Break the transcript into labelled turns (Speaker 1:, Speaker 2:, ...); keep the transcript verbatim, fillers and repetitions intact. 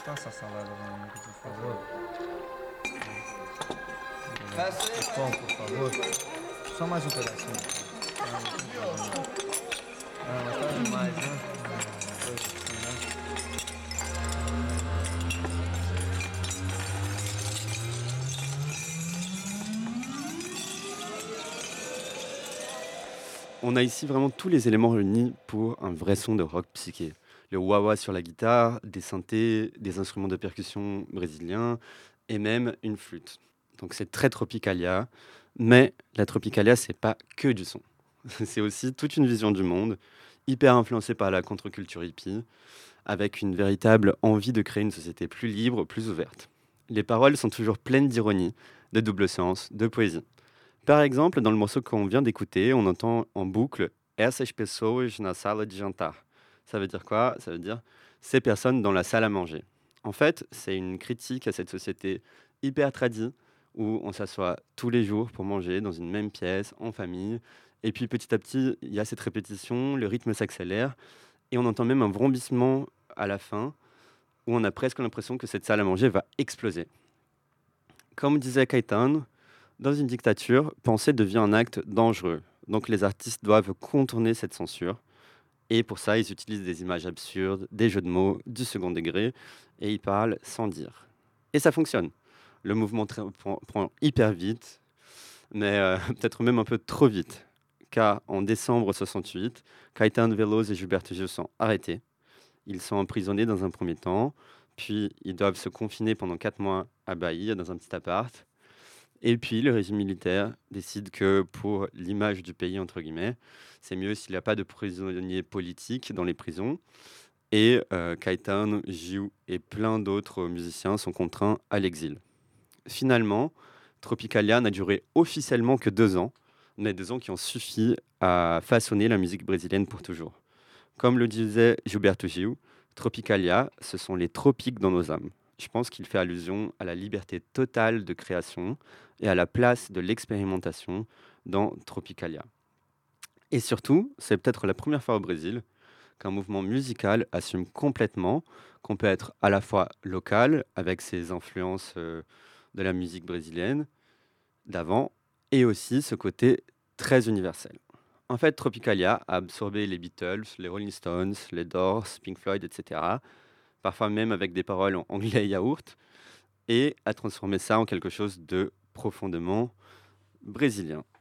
Speaker 1: Passa a salada pra mim, por favor. O pão, por favor. Só mais um pedacinho. Ah, não tem problema. Ah, mas tá demais, né? Ah, coisa assim, né?
Speaker 2: On a ici vraiment tous les éléments réunis pour un vrai son de rock psyché. Le wah-wah sur la guitare, des synthés, des instruments de percussion brésiliens et même une flûte. Donc c'est très Tropicalia, mais la Tropicalia, c'est pas que du son. C'est aussi toute une vision du monde, hyper influencée par la contre-culture hippie, avec une véritable envie de créer une société plus libre, plus ouverte. Les paroles sont toujours pleines d'ironie, de double sens, de poésie. Par exemple, dans le morceau qu'on vient d'écouter, on entend en boucle Essas pessoas na sala de jantar. Ça veut dire quoi? Ça veut dire ces personnes dans la salle à manger. En fait, c'est une critique à cette société hyper tradie où on s'assoit tous les jours pour manger dans une même pièce, en famille. Et puis petit à petit, il y a cette répétition, le rythme s'accélère et on entend même un vrombissement à la fin où on a presque l'impression que cette salle à manger va exploser. Comme disait Caetano, dans une dictature, penser devient un acte dangereux. Donc les artistes doivent contourner cette censure. Et pour ça, ils utilisent des images absurdes, des jeux de mots, du second degré, et ils parlent sans dire. Et ça fonctionne. Le mouvement tra- prend, prend hyper vite, mais euh, peut-être même un peu trop vite. Car en décembre soixante-huit, Caetano Veloso et Gilberto Gil sont arrêtés. Ils sont emprisonnés dans un premier temps, puis ils doivent se confiner pendant quatre mois à Bahia, dans un petit appart. Et puis le régime militaire décide que pour l'image du pays, entre guillemets, c'est mieux s'il n'y a pas de prisonniers politiques dans les prisons. Et euh, Caetano, Gil et plein d'autres musiciens sont contraints à l'exil. Finalement, Tropicalia n'a duré officiellement que deux ans, mais deux ans qui ont suffi à façonner la musique brésilienne pour toujours. Comme le disait Gilberto Gil, Tropicalia, ce sont les tropiques dans nos âmes. Je pense qu'il fait allusion à la liberté totale de création et à la place de l'expérimentation dans Tropicalia. Et surtout, c'est peut-être la première fois au Brésil qu'un mouvement musical assume complètement qu'on peut être à la fois local, avec ses influences euh, de la musique brésilienne d'avant, et aussi ce côté très universel. En fait, Tropicalia a absorbé les Beatles, les Rolling Stones, les Doors, Pink Floyd, et cetera, parfois même avec des paroles en anglais yaourt, et a transformé ça en quelque chose de profondément brésilien.